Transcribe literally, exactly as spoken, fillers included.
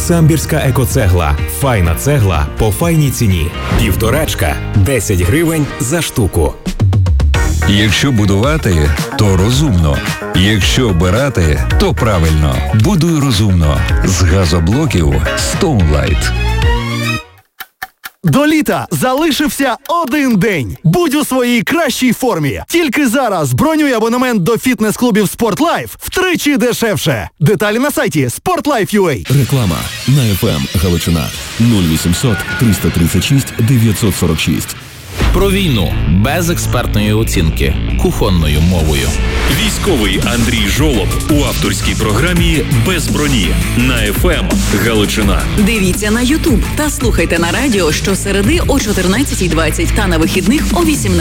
Самбірська екоцегла. Файна цегла по файній ціні. Півторачка – десять гривень за штуку. Якщо будувати, то розумно. Якщо обирати, то правильно. Будуй розумно. З газоблоків Stoneline. До літа залишився один день. Будь у своїй кращій формі. Тільки зараз бронюй абонемент до фітнес-клубів SportLife втричі дешевше. Деталі на сайті спортлайф крапка ю а. Реклама на еф ем Галичина нуль вісімсот триста тридцять шість дев'ятсот сорок шість. Про війну без експертної оцінки кухонною мовою. Військовий Андрій Жолоб у авторській програмі «Без броні» на еф ем Галичина. Дивіться на Ютуб та слухайте на радіо щосереди о чотирнадцятій двадцять та на вихідних о вісімнадцятій.